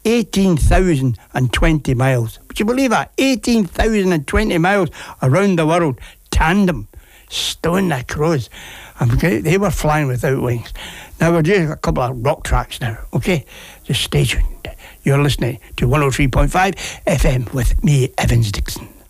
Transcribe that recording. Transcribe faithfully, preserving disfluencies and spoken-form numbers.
eighteen thousand twenty miles. Would you believe that? eighteen thousand twenty miles around the world, tandem, stowing the crows. And they were flying without wings. Now we're doing a couple of rock tracks now, okay? Just stay tuned. You're listening to one oh three point five F M with me, Evans Dixon.